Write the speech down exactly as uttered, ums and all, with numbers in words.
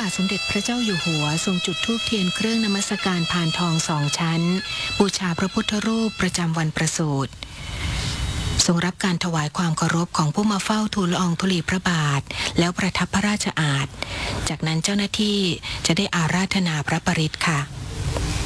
าทสมเด็จพระเจ้าอยู่หัวทรงจุดธูปเทียนเครื่องนมัสการพานทองสองชั้นบูชาพระพุทธรูปประจำวันประสูติทรงรับการถวายความเคารพของผู้มาเฝ้าทูลละอองธุลีพระบาทแล้วประทับพระราชอาสน์จากนั้นเจ้าหน้าที่จะได้อาราธนาพระปริตรค่ะ